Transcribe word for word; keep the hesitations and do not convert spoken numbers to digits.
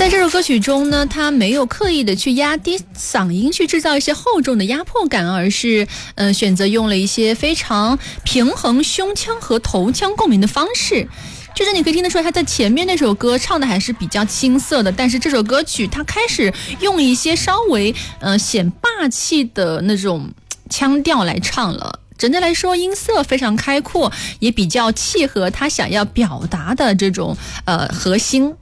在这首歌曲中呢，他没有刻意的去压低嗓音，去制造一些厚重的压迫感，而是呃选择用了一些非常平衡胸腔和头腔共鸣的方式。就是你可以听得出来，他在前面那首歌唱的还是比较青涩的，但是这首歌曲他开始用一些稍微呃显霸气的那种腔调来唱了。整体来说，音色非常开阔，也比较契合他想要表达的这种呃核心。